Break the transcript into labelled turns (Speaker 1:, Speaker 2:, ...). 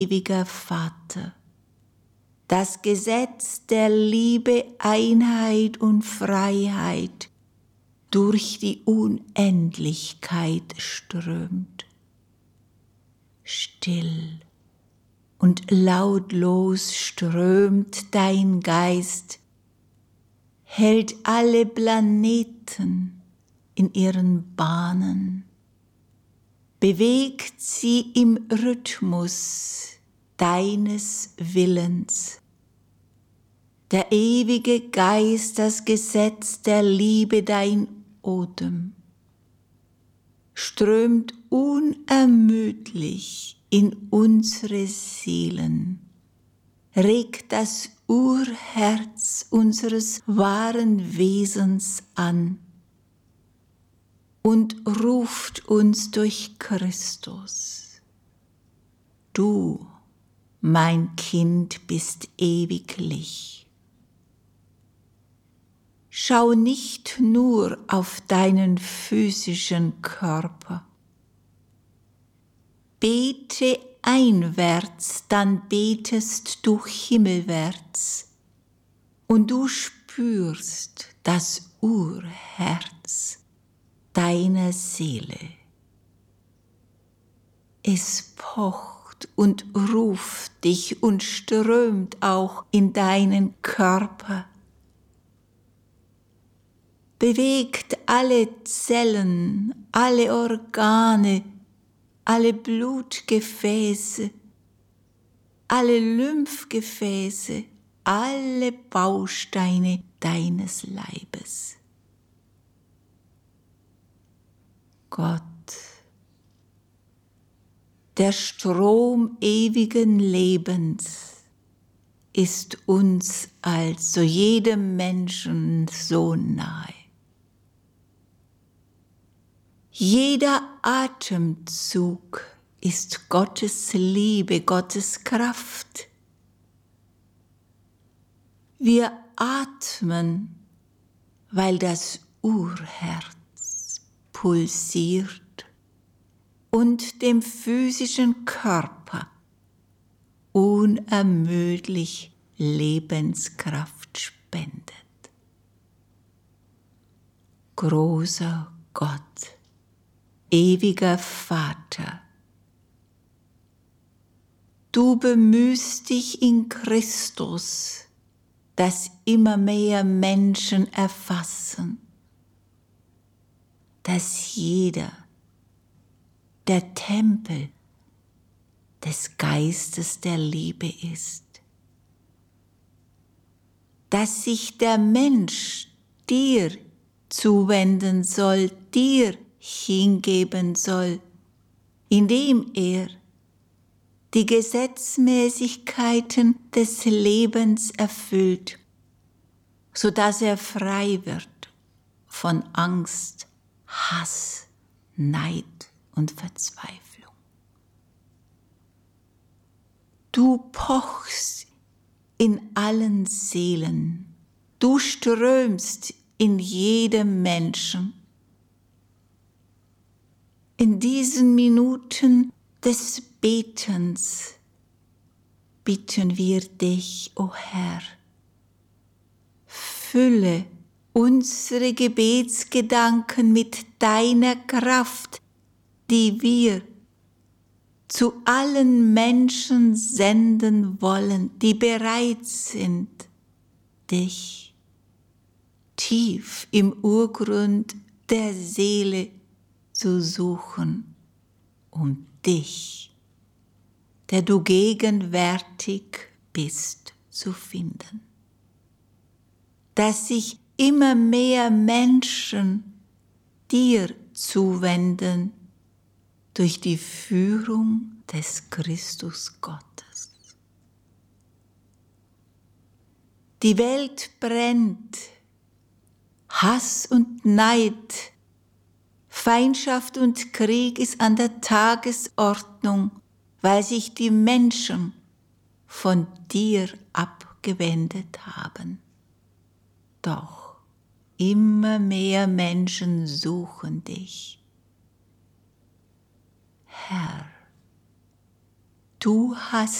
Speaker 1: ewiger Vater, das Gesetz der Liebe, Einheit und Freiheit durch die Unendlichkeit strömt. Still und lautlos strömt dein Geist, hält alle Planeten in ihren Bahnen, bewegt sie im Rhythmus deines Willens. Der ewige Geist, das Gesetz der Liebe, dein Odem, strömt unermüdlich in unsere Seelen, regt das Urherz unseres wahren Wesens an und ruft uns durch Christus. Du, mein Kind, bist ewiglich. Schau nicht nur auf deinen physischen Körper. Bete einwärts, dann betest du himmelwärts und du spürst das Urherz deiner Seele. Es pocht und ruft dich und strömt auch in deinen Körper. Bewegt alle Zellen, alle Organe, alle Blutgefäße, alle Lymphgefäße, alle Bausteine deines Leibes. Gott, der Strom ewigen Lebens, ist uns also jedem Menschen so nahe. Jeder Atemzug ist Gottes Liebe, Gottes Kraft. Wir atmen, weil das Urherz pulsiert und dem physischen Körper unermüdlich Lebenskraft spendet. Großer Gott, ewiger Vater, du bemühst dich in Christus, dass immer mehr Menschen erfassen, dass jeder der Tempel des Geistes der Liebe ist, dass sich der Mensch dir zuwenden soll, dir hingeben soll, indem er die Gesetzmäßigkeiten des Lebens erfüllt, sodass er frei wird von Angst, Hass, Neid und Verzweiflung. Du pochst in allen Seelen, du strömst in jedem Menschen. In diesen Minuten des Betens bitten wir dich, o Herr, fülle unsere Gebetsgedanken mit deiner Kraft, die wir zu allen Menschen senden wollen, die bereit sind, dich tief im Urgrund der Seele zu suchen, um dich, der du gegenwärtig bist, zu finden. Dass sich immer mehr Menschen dir zuwenden durch die Führung des Christus Gottes. Die Welt brennt, Hass und Neid, Feindschaft und Krieg ist an der Tagesordnung, weil sich die Menschen von dir abgewendet haben. Doch immer mehr Menschen suchen dich. Herr, Du hast